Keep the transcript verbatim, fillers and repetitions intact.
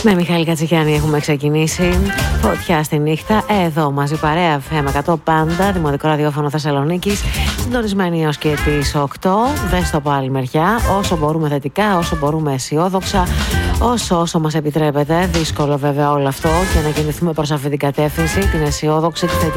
Με Μιχάλη Κατσικιάννη έχουμε ξεκινήσει. Φωτιά στη νύχτα. Εδώ μαζί παρέα εφ εμ εκατό πάντα, Δημοτικό Ραδιόφωνο Θεσσαλονίκης. Συντονισμένοι έως και τις οκτώ. Δες το από άλλη μεριά. Όσο μπορούμε θετικά, όσο μπορούμε αισιόδοξα. Όσο όσο μας επιτρέπεται. Δύσκολο βέβαια όλο αυτό και να κινηθούμε προς αυτή την κατεύθυνση, την αισιόδοξη, τη θετική.